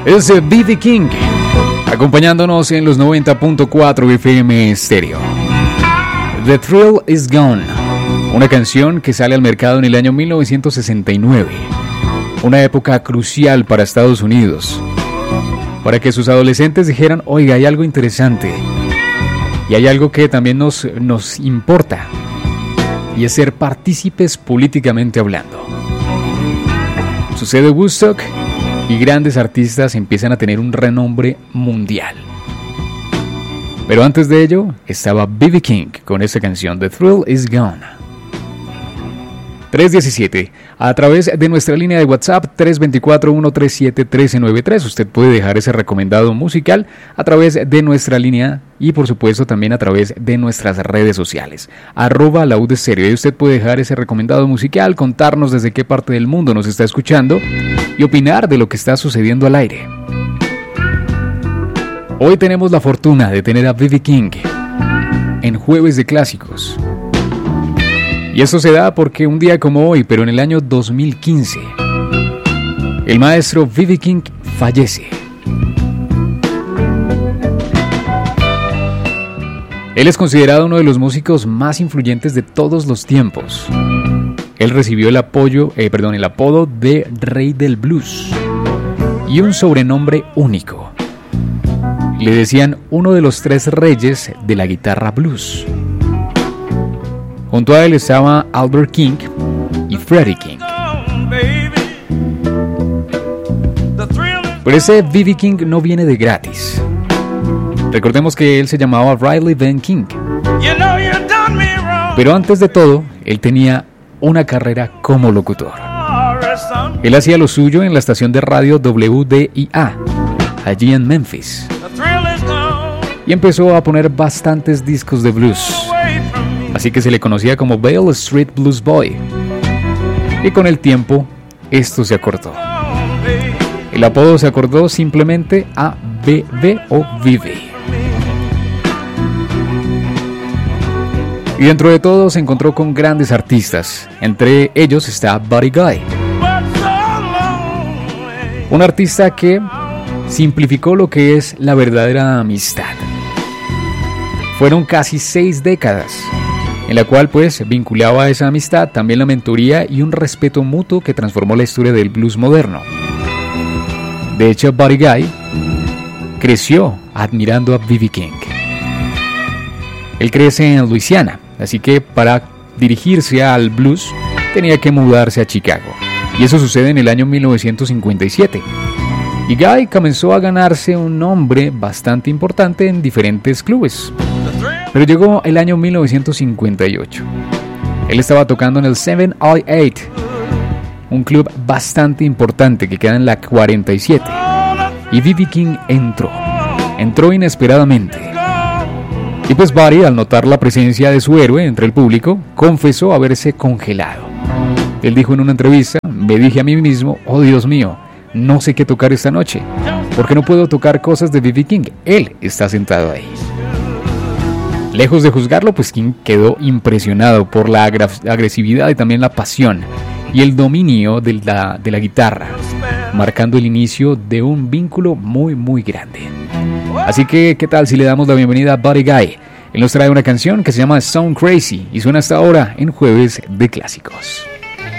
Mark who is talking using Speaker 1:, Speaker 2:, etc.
Speaker 1: Es B.B. King, acompañándonos en los 90.4 FM Stereo. The Thrill Is Gone, una canción que sale al mercado en el año 1969, una época crucial para Estados Unidos, para que sus adolescentes dijeran, oiga, hay algo interesante, y hay algo que también nos importa, y es ser partícipes políticamente hablando. Sucede Woodstock, y grandes artistas empiezan a tener un renombre mundial. Pero antes de ello, estaba B.B. King con esta canción, The Thrill Is Gone. 317, a través de nuestra línea de WhatsApp 324-137-1393, usted puede dejar ese recomendado musical a través de nuestra línea y por supuesto también a través de nuestras redes sociales, @laudestereo, y usted puede dejar ese recomendado musical, contarnos desde qué parte del mundo nos está escuchando y opinar de lo que está sucediendo al aire. Hoy tenemos la fortuna de tener a B.B. King en Jueves de Clásicos. Y eso se da porque un día como hoy, pero en el año 2015, el maestro B.B. King fallece. Él es considerado uno de los músicos más influyentes de todos los tiempos. Él recibió el apodo de Rey del Blues y un sobrenombre único. Le decían uno de los 3 reyes de la guitarra blues. Junto a él estaba Albert King y Freddie King. Pero ese B.B. King no viene de gratis. Recordemos que él se llamaba Riley Van King. Pero antes de todo, él tenía una carrera como locutor. Él hacía lo suyo en la estación de radio WDIA, allí en Memphis. Y empezó a poner bastantes discos de blues. Así que se le conocía como Vale Street Blues Boy. Y con el tiempo, esto se acortó. El apodo se acortó simplemente a BB o BB. Y dentro de todo se encontró con grandes artistas. Entre ellos está Buddy Guy, un artista que simplificó lo que es la verdadera amistad. Fueron casi 6 décadas en la cual pues vinculaba a esa amistad también la mentoría y un respeto mutuo que transformó la historia del blues moderno. De hecho, Buddy Guy creció admirando a B.B. King. Él crece en Luisiana, así que para dirigirse al blues tenía que mudarse a Chicago, y eso sucede en el año 1957. Y Guy comenzó a ganarse un nombre bastante importante en diferentes clubes. Pero llegó el año 1958. Él estaba tocando en el 7i8, un club bastante importante que queda en la 47. Y B.B. King entró inesperadamente. Y pues Buddy, al notar la presencia de su héroe entre el público, confesó haberse congelado. Él dijo en una entrevista, me dije a mí mismo, oh Dios mío, no sé qué tocar esta noche, porque no puedo tocar cosas de B.B. King, él está sentado ahí. Lejos de juzgarlo, pues King quedó impresionado por la agresividad y también la pasión y el dominio de la guitarra, marcando el inicio de un vínculo muy muy grande. Así que, ¿qué tal si le damos la bienvenida a Buddy Guy? Él nos trae una canción que se llama Sound Crazy y suena hasta ahora en Jueves de Clásicos.